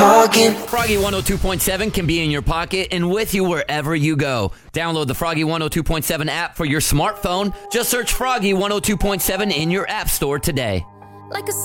talking. Froggy 102.7 can be in your pocket and with you wherever you go. Download the Froggy 102.7 app for your smartphone. Just search Froggy 102.7 in your app store today. Like a